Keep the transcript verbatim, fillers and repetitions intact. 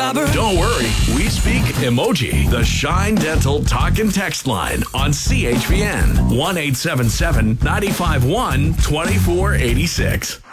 robber. Don't worry, we speak emoji. The Shine Dental Talk and Text line on C H V N one eight seven seven, nine five one, two four eight six.